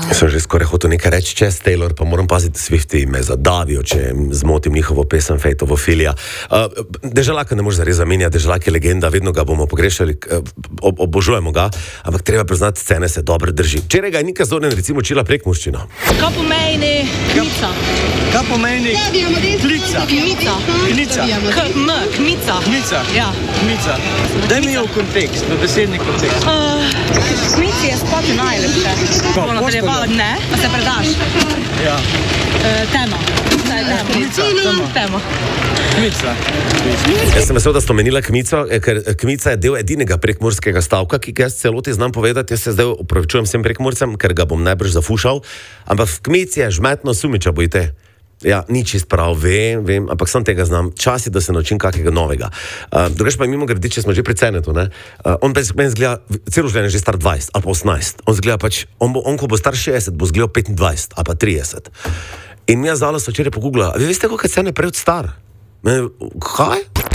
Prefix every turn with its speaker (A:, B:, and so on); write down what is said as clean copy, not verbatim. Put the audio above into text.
A: Sem že skoraj hotel nekaj reči čez Taylor, pa moram paziti, Swifti me zadavijo, če zmotim njihovo pesem Fate of Ophelia. Deželaka ne može zares zamenjati, Deželak je legenda, vedno ga bomo pogrešali, obožujemo ga, ampak treba priznati, scene se dobro drži. Včeraj ga je Nika Zorjan recimo učila prekmurščino.
B: Kaj pomeni kmica?
C: Kaj pomeni klica? Kmica.
B: Kmica.
C: Kmica.
B: Ja.
C: Kmica. Daj mi jo v kontekst, v besedni kontekst.
B: Kmici je spati najlepše. Bomo nadaljevala, ne? A se predaš?
C: Ja.
B: Tema.
C: Kmica.
B: Tema.
C: Kmica.
A: Jaz sem vesel, da ste omenila kmico, ker kmica je del edinega prekmurskega stavka, ki ga jaz celoti znam povedati. Jaz se zdaj opravičujem vsem prekmurcem, ker ga bom najbrž zafušal, ampak v kmici je žmetno sumiča, bojte. Ja, ni čist prav, vem, ampak sem tega znam. Čas je, da se naučim kakega novega. Drugač pa je mimo gredi, če smo že pri Cenetu, ne? On meni zgleda, celo življenje je že star 20 ali pa 18. On zgleda pač, on ko bo star 60, bo zgledal 25 ali pa 30. In mi je zdalo se včeraj pogooglala, a vi veste, koliko je Cene prej od star? Kaj?